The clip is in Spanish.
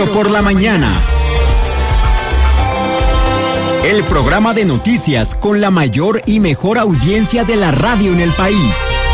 Duro por la mañana. El programa de noticias con la mayor y mejor audiencia de la radio en el país.